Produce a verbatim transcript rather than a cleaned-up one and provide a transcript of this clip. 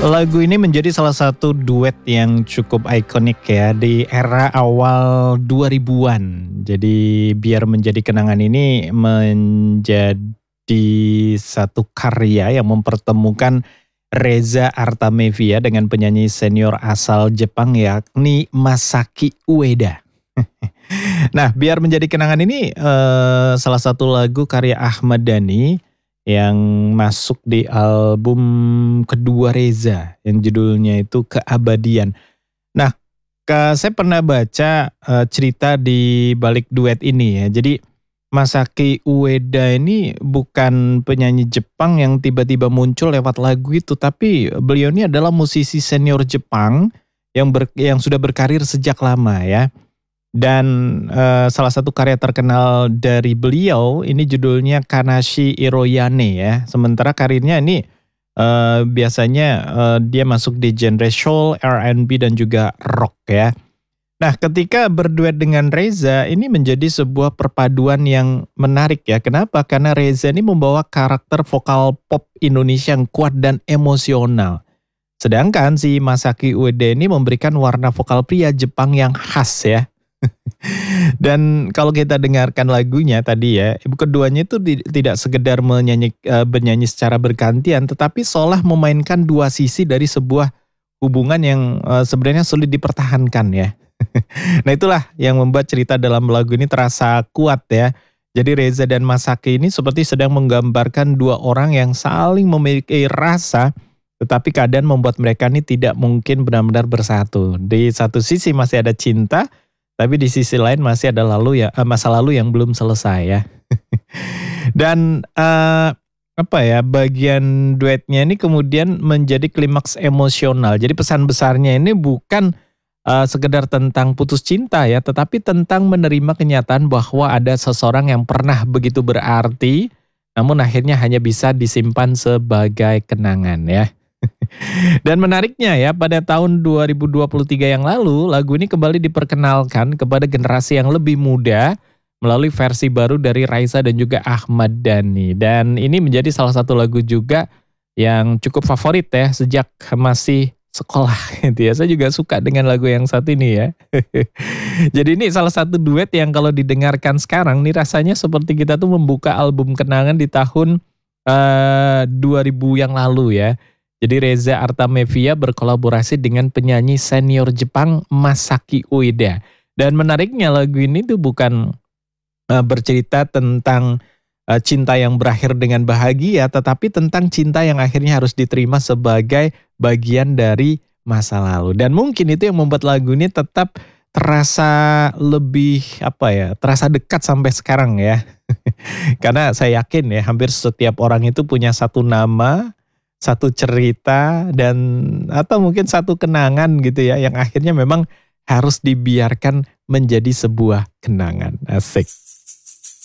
Lagu ini menjadi salah satu duet yang cukup ikonik ya di era awal dua ribuan. Jadi biar menjadi kenangan ini menjadi satu karya yang mempertemukan Reza Artamevia dengan penyanyi senior asal Jepang yakni Masaki Ueda. Nah, biar menjadi kenangan ini eh, salah satu lagu karya Ahmad Dhani yang masuk di album kedua Reza yang judulnya itu Keabadian. Nah, ke, saya pernah baca uh, cerita di balik duet ini ya. Jadi Masaki Ueda ini bukan penyanyi Jepang yang tiba-tiba muncul lewat lagu itu, tapi beliau ini adalah musisi senior Jepang yang ber, yang sudah berkarir sejak lama ya. Dan uh, salah satu karya terkenal dari beliau ini judulnya Kanashi Iroyane ya. Sementara karirnya ini uh, biasanya uh, dia masuk di genre soul, R and B dan juga rock ya. Nah, ketika berduet dengan Reza ini menjadi sebuah perpaduan yang menarik ya. Kenapa? Karena Reza ini membawa karakter vokal pop Indonesia yang kuat dan emosional. Sedangkan si Masaki Ueda ini memberikan warna vokal pria Jepang yang khas ya. Dan kalau kita dengarkan lagunya tadi ya, keduanya itu tidak sekedar menyanyi, bernyanyi secara bergantian, tetapi seolah memainkan dua sisi dari sebuah hubungan yang sebenarnya sulit dipertahankan ya. Nah itulah yang membuat cerita dalam lagu ini terasa kuat ya. Jadi Reza dan Masaki ini seperti sedang menggambarkan dua orang yang saling memiliki rasa, tetapi keadaan membuat mereka ini tidak mungkin benar-benar bersatu. Di satu sisi masih ada cinta, tapi di sisi lain masih ada lalu ya masa lalu yang belum selesai ya. Dan uh, apa ya bagian duetnya ini kemudian menjadi klimaks emosional. Jadi pesan besarnya ini bukan uh, sekedar tentang putus cinta ya, tetapi tentang menerima kenyataan bahwa ada seseorang yang pernah begitu berarti, namun akhirnya hanya bisa disimpan sebagai kenangan ya. Dan menariknya ya, pada tahun dua ribu dua puluh tiga yang lalu, lagu ini kembali diperkenalkan kepada generasi yang lebih muda melalui versi baru dari Raisa dan juga Ahmad Dhani. Dan ini menjadi salah satu lagu juga yang cukup favorit ya sejak masih sekolah gitu ya. Saya juga suka dengan lagu yang satu ini ya. Jadi ini salah satu duet yang kalau didengarkan sekarang nih rasanya seperti kita tuh membuka album kenangan di tahun uh, dua ribu yang lalu ya. Jadi Reza Artamevia berkolaborasi dengan penyanyi senior Jepang Masaki Ueda. Dan menariknya lagu ini tuh bukan uh, bercerita tentang uh, cinta yang berakhir dengan bahagia, tetapi tentang cinta yang akhirnya harus diterima sebagai bagian dari masa lalu. Dan mungkin itu yang membuat lagu ini tetap terasa lebih apa ya, terasa dekat sampai sekarang ya. Karena saya yakin ya hampir setiap orang itu punya satu nama, satu cerita dan atau mungkin satu kenangan gitu ya yang akhirnya memang harus dibiarkan menjadi sebuah kenangan. Asik.